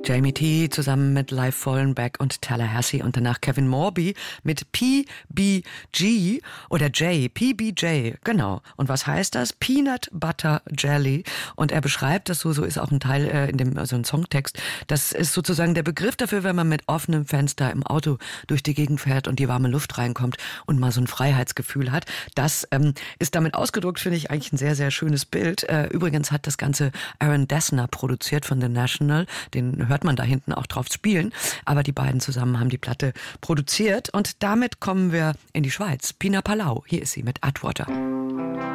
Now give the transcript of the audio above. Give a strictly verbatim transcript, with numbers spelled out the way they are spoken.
Jamie T. zusammen mit Live Fallenbeck und Tallahassee und danach Kevin Morby mit P B G oder J, P B J, genau. Und was heißt das? Peanut Butter Jelly. Und er beschreibt das so, so ist auch ein Teil äh, in dem, also ein Songtext. Das ist sozusagen der Begriff dafür, wenn man mit offenem Fenster im Auto durch die Gegend fährt und die warme Luft reinkommt und mal so ein Freiheitsgefühl hat. Das ähm, ist damit ausgedrückt, finde ich eigentlich ein sehr, sehr schönes Bild. Äh, übrigens hat das Ganze Aaron Dessner produziert von The National. Den hört man da hinten auch drauf spielen. Aber die beiden zusammen haben die Platte produziert. Und damit kommen wir in die Schweiz. Pina Palau, hier ist sie mit Atwater.